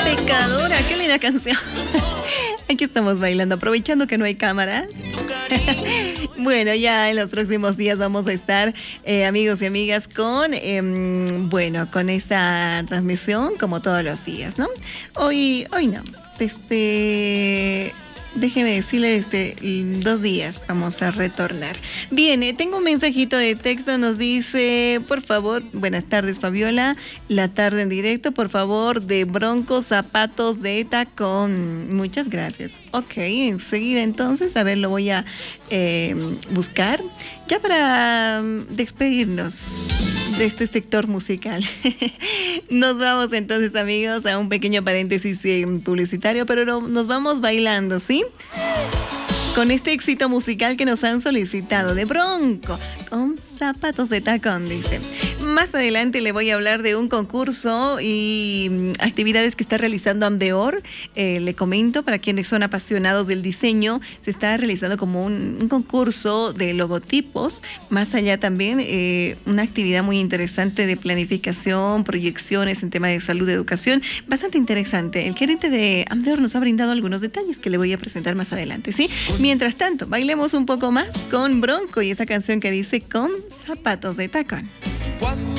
Pecadora, qué linda canción. Aquí estamos bailando, aprovechando que no hay cámaras. Bueno, ya en los próximos días vamos a estar, amigos y amigas, con esta transmisión como todos los días, ¿no? Hoy no. Déjeme decirle, 2 días vamos a retornar. Bien, tengo un mensajito de texto, nos dice, por favor, buenas tardes Fabiola, la tarde en directo, por favor, de Bronco, zapatos de tacón. Muchas gracias. Ok, enseguida entonces, a ver, lo voy a buscar, ya para despedirnos de este sector musical. Nos vamos entonces, amigos, a un pequeño paréntesis publicitario, pero nos vamos bailando, ¿sí? Con este éxito musical que nos han solicitado de Bronco, con zapatos de tacón, dice. Más adelante le voy a hablar de un concurso y actividades que está realizando Amdeor. Le comento, para quienes son apasionados del diseño, se está realizando como un concurso de logotipos. Más allá también, una actividad muy interesante de planificación, proyecciones en tema de salud, educación. Bastante interesante. El gerente de Amdeor nos ha brindado algunos detalles que le voy a presentar más adelante, ¿sí? Mientras tanto, bailemos un poco más con Bronco y esa canción que dice con zapatos de tacón.